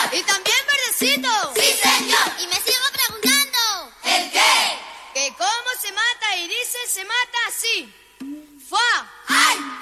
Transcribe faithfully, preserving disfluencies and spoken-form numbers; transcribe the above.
Y también verdecito. ¡Sí, señor! Y me sigo preguntando. ¿El qué? Que cómo se mata y dice se mata así. ¡Fua! ¡Ay!